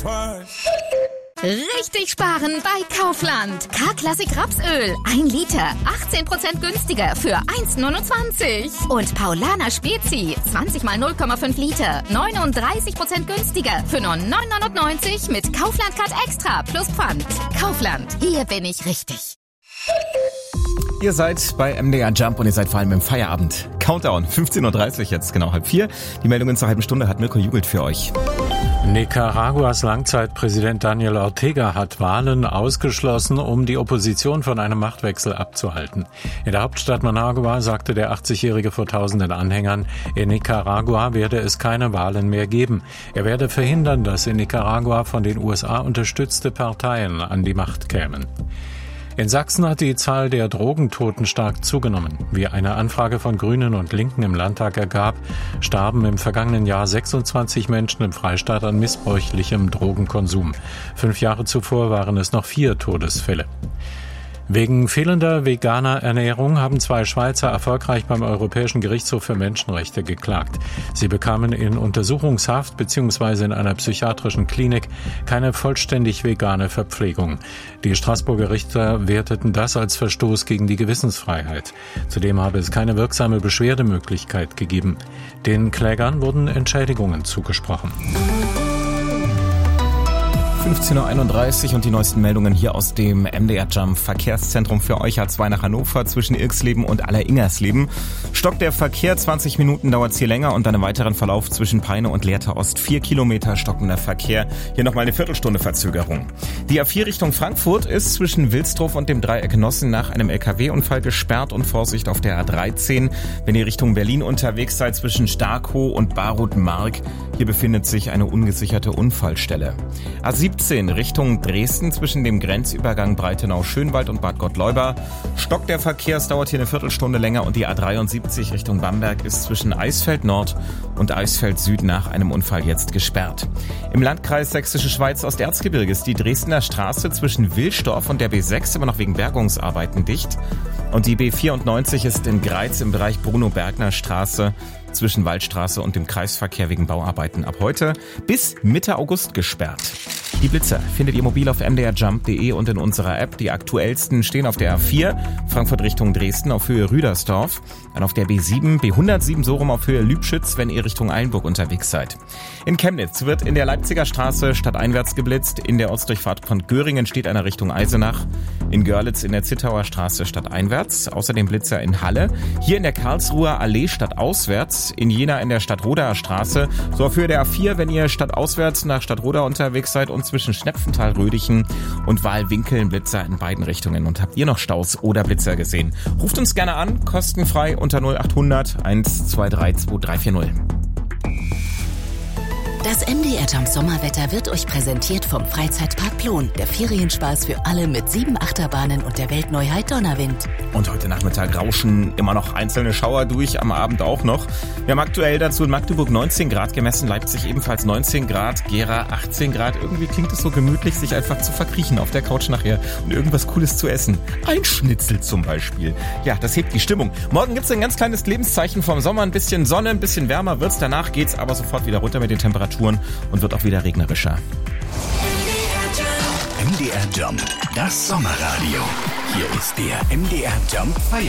Richtig sparen bei Kaufland. K-Klassik Rapsöl. 1 Liter. 18% günstiger für 1,29. Und Paulaner Spezi. 20 mal 0,5 Liter. 39% günstiger für nur 9,99 mit Kaufland Card Extra plus Pfand. Kaufland. Hier bin ich richtig. Ihr seid bei MDR Jump und ihr seid vor allem im Feierabend. Countdown, 15.30 Uhr jetzt, genau 3:30. Die Meldungen zur halben Stunde hat Mirko Jugelt für euch. Nicaraguas Langzeitpräsident Daniel Ortega hat Wahlen ausgeschlossen, um die Opposition von einem Machtwechsel abzuhalten. In der Hauptstadt Managua sagte der 80-Jährige vor tausenden Anhängern, in Nicaragua werde es keine Wahlen mehr geben. Er werde verhindern, dass in Nicaragua von den USA unterstützte Parteien an die Macht kämen. In Sachsen hat die Zahl der Drogentoten stark zugenommen. Wie eine Anfrage von Grünen und Linken im Landtag ergab, starben im vergangenen Jahr 26 Menschen im Freistaat an missbräuchlichem Drogenkonsum. 5 Jahre zuvor waren es noch 4 Todesfälle. Wegen fehlender veganer Ernährung haben 2 Schweizer erfolgreich beim Europäischen Gerichtshof für Menschenrechte geklagt. Sie bekamen in Untersuchungshaft bzw. in einer psychiatrischen Klinik keine vollständig vegane Verpflegung. Die Straßburger Richter werteten das als Verstoß gegen die Gewissensfreiheit. Zudem habe es keine wirksame Beschwerdemöglichkeit gegeben. Den Klägern wurden Entschädigungen zugesprochen. 15.31 Uhr und die neuesten Meldungen hier aus dem MDR Jump Verkehrszentrum für euch A2 nach Hannover zwischen Irksleben und Alleringersleben. Stockt der Verkehr, 20 Minuten dauert es hier länger und dann im weiteren Verlauf zwischen Peine und Lehrte Ost 4 Kilometer stockender Verkehr. Hier nochmal eine Viertelstunde Verzögerung. Die A4 Richtung Frankfurt ist zwischen Wilsdorf und dem Dreieck Nossen nach einem LKW-Unfall gesperrt und Vorsicht auf der A13. Wenn ihr Richtung Berlin unterwegs seid zwischen Starkow und Barut-Mark, hier befindet sich eine ungesicherte Unfallstelle. A17 Richtung Dresden zwischen dem Grenzübergang Breitenau-Schönwald und Bad Gottleuba. Stockt der Verkehr, es dauert hier eine Viertelstunde länger und die A73 Richtung Bamberg ist zwischen Eisfeld Nord und Eisfeld Süd nach einem Unfall jetzt gesperrt. Im Landkreis Sächsische Schweiz Osterzgebirge ist die Dresdner Straße zwischen Wilsdorf und der B6 immer noch wegen Bergungsarbeiten dicht. Und die B94 ist in Greiz im Bereich Bruno-Bergner-Straße zwischen Waldstraße und dem Kreisverkehr wegen Bauarbeiten ab heute bis Mitte August gesperrt. Die Blitzer findet ihr mobil auf mdrjump.de und in unserer App. Die aktuellsten stehen auf der A4, Frankfurt Richtung Dresden auf Höhe Rüdersdorf. Dann auf der B7, B107 so rum auf Höhe Lübschütz, wenn ihr Richtung Eilenburg unterwegs seid. In Chemnitz wird in der Leipziger Straße stadteinwärts geblitzt. In der Ortsdurchfahrt von Göringen steht einer Richtung Eisenach. In Görlitz in der Zittauer Straße stadteinwärts. Außerdem Blitzer in Halle. Hier in der Karlsruher Allee stadtauswärts. In Jena in der Stadtrodaer Straße. So auf Höhe der A4, wenn ihr stadtauswärts nach Stadtroda unterwegs seid und zwischen Schnepfenthal, Rödichen und Wahlwinkeln Blitzer in beiden Richtungen. Und habt ihr noch Staus oder Blitzer gesehen? Ruft uns gerne an, kostenfrei unter 0800 123 2340. Das MDR Jump Sommerwetter wird euch präsentiert vom Freizeitpark Plon. Der Ferienspaß für alle mit 7 Achterbahnen und der Weltneuheit Donnerwind. Und heute Nachmittag rauschen immer noch einzelne Schauer durch, am Abend auch noch. Wir haben aktuell dazu in Magdeburg 19 Grad gemessen, Leipzig ebenfalls 19 Grad, Gera 18 Grad. Irgendwie klingt es so gemütlich, sich einfach zu verkriechen auf der Couch nachher und irgendwas Cooles zu essen. Ein Schnitzel zum Beispiel. Ja, das hebt die Stimmung. Morgen gibt's ein ganz kleines Lebenszeichen vom Sommer. Ein bisschen Sonne, ein bisschen wärmer wird's. Danach geht's aber sofort wieder runter mit den Temperaturen und wird auch wieder regnerischer. MDR Jump, das Sommerradio. Hier ist der MDR Jump Feierabend.